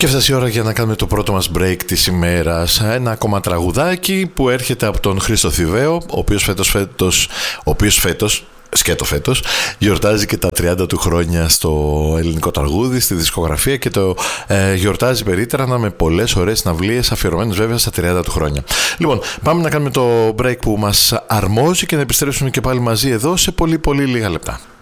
Και φτάσει η ώρα για να κάνουμε το πρώτο μας break της ημέρας. Ένα ακόμα τραγουδάκι που έρχεται από τον Χρήστο Θηβαίο, ο οποίος φέτος γιορτάζει και τα 30 του χρόνια στο ελληνικό τραγούδι, στη δισκογραφία, και το γιορτάζει περίτρανα με πολλές ωραίες συναυλίες αφιερωμένες βέβαια στα 30 του χρόνια. Λοιπόν, πάμε να κάνουμε το break που μας αρμόζει και να επιστρέψουμε και πάλι μαζί εδώ σε πολύ λίγα λεπτά.